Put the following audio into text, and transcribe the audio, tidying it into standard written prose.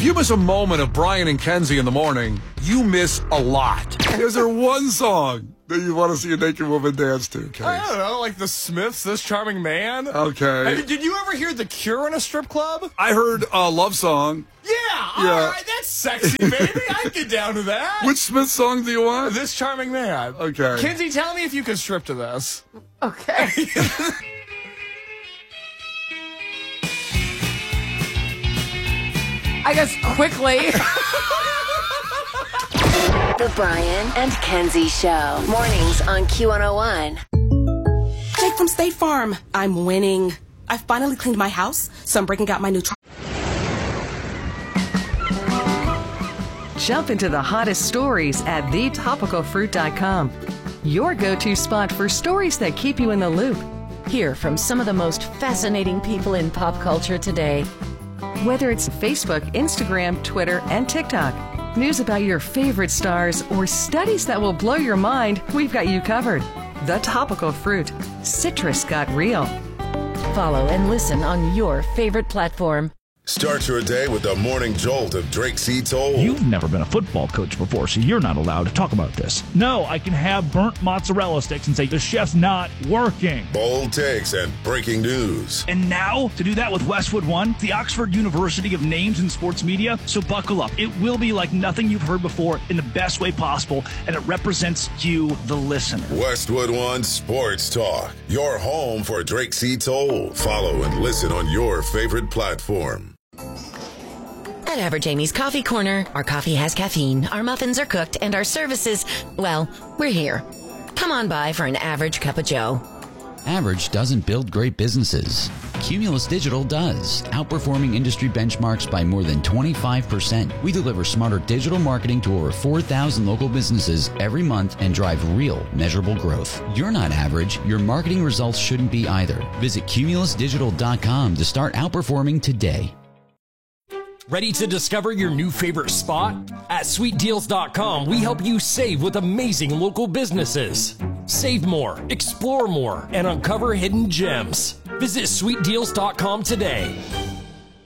If you miss a moment of Brian and Kenzie in the morning, you miss a lot. Is there one song that you want to see a naked woman dance to, Kenzie? I don't know, like the Smiths, This Charming Man. Okay. Did you ever hear The Cure in a strip club? I heard a love song. Yeah, all right, that's sexy, baby. I can get down to that. Which Smith song do you want? This Charming Man. Okay. Kenzie, tell me if you can strip to this. Okay. I guess quickly. The Brian and Kenzie Show. Mornings on Q101. Jake from State Farm. I'm winning. I finally cleaned my house, so I'm breaking out my new truck. Jump into the hottest stories at thetopicalfruit.com. Your go-to spot for stories that keep you in the loop. Hear from some of the most fascinating people in pop culture today. Whether it's Facebook, Instagram, Twitter, and TikTok, news about your favorite stars, or studies that will blow your mind, we've got you covered. The Topical Fruit. Citrus got real. Follow and listen on your favorite platform. Start your day with the morning jolt of Drake C. Toll. You've never been a football coach before, so you're not allowed to talk about this. No, I can have burnt mozzarella sticks and say the chef's not working. Bold takes and breaking news. And now, to do that with Westwood One, the Oxford University of Names in Sports Media. So buckle up. It will be like nothing you've heard before in the best way possible, and it represents you, the listener. Westwood One Sports Talk. Your home for Drake C. Toll. Follow and listen on your favorite platform. At Average Amy's Coffee Corner, our coffee has caffeine, our muffins are cooked, and our services, well, we're here. Come on by for an average cup of joe. Average doesn't build great businesses. Cumulus Digital does, outperforming industry benchmarks by more than 25%. We deliver smarter digital marketing to over 4,000 local businesses every month and drive real, measurable growth. You're not average. Your marketing results shouldn't be either. Visit cumulusdigital.com to start outperforming today. Ready to discover your new favorite spot? At sweetdeals.com, we help you save with amazing local businesses. Save more, explore more, and uncover hidden gems. Visit sweetdeals.com today.